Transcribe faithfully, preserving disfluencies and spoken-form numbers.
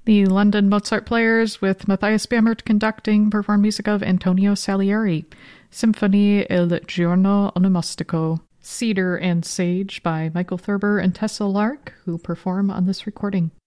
The London Mozart Players, with Matthias Bamert conducting, perform music of Antonio Salieri, Symphonie Il Giorno Onomastico, Cedar and Sage by Michael Thurber and Tessa Lark, who perform on this recording.